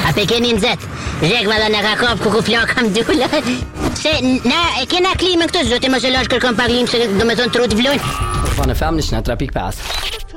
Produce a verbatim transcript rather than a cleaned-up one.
A Pekenin zet. Zek valla na ka kap ku ku flak kam dula. Se na e kena klimën këtë zoti mos e lash kërkon pa klim se do me thon trut vlojnë. Van F M në cent e tre pikë pesë.